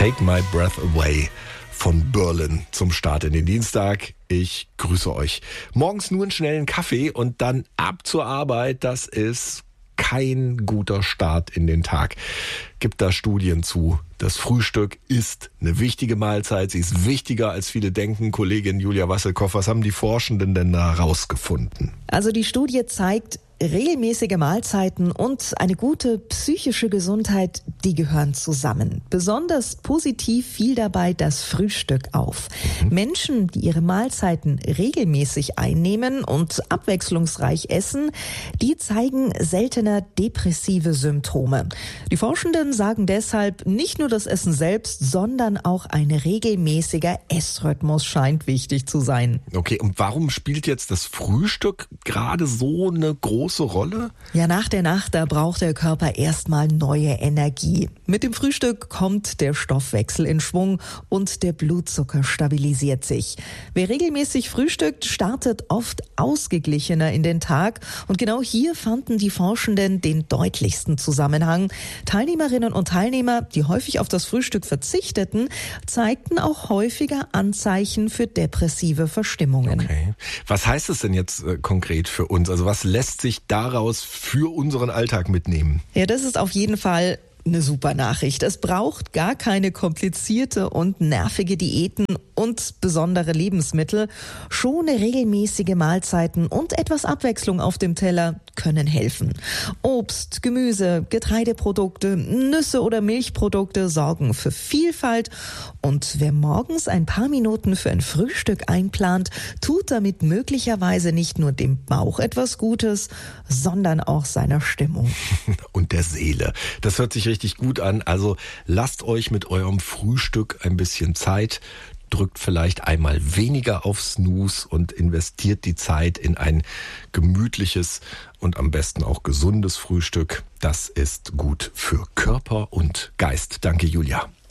Take My Breath Away von Berlin zum Start in den Dienstag. Ich grüße euch. Morgens nur einen schnellen Kaffee und dann ab zur Arbeit. Das ist kein guter Start in den Tag. Gibt da Studien zu. Das Frühstück ist eine wichtige Mahlzeit. Sie ist wichtiger, als viele denken. Kollegin Julia Wasselkoff, was haben die Forschenden denn da rausgefunden? Also die Studie zeigt, regelmäßige Mahlzeiten und eine gute psychische Gesundheit, die gehören zusammen. Besonders positiv fiel dabei das Frühstück auf. Menschen, die ihre Mahlzeiten regelmäßig einnehmen und abwechslungsreich essen, die zeigen seltener depressive Symptome. Die Forschenden sagen deshalb, nicht nur das Essen selbst, sondern auch ein regelmäßiger Essrhythmus scheint wichtig zu sein. Okay, und warum spielt jetzt das Frühstück gerade so eine große Rolle? Ja, nach der Nacht, da braucht der Körper erstmal neue Energie. Mit dem Frühstück kommt der Stoffwechsel in Schwung und der Blutzucker stabilisiert sich. Wer regelmäßig frühstückt, startet oft ausgeglichener in den Tag. Und genau hier fanden die Forschenden den deutlichsten Zusammenhang. Teilnehmerinnen und Teilnehmer, die häufig auf das Frühstück verzichteten, zeigten auch häufiger Anzeichen für depressive Verstimmungen. Okay. Was heißt es denn jetzt konkret für uns? Also was lässt sich daraus für unseren Alltag mitnehmen? Ja, das ist auf jeden Fall eine super Nachricht. Es braucht gar keine komplizierte und nervige Diäten und besondere Lebensmittel. Schon regelmäßige Mahlzeiten und etwas Abwechslung auf dem Teller können helfen. Obst, Gemüse, Getreideprodukte, Nüsse oder Milchprodukte sorgen für Vielfalt. Und wer morgens ein paar Minuten für ein Frühstück einplant, tut damit möglicherweise nicht nur dem Bauch etwas Gutes, sondern auch seiner Stimmung. Und der Seele. Das hört sich richtig gut an. Also lasst euch mit eurem Frühstück ein bisschen Zeit. Drückt vielleicht einmal weniger auf Snooze und investiert die Zeit in ein gemütliches und am besten auch gesundes Frühstück. Das ist gut für Körper und Geist. Danke, Julia.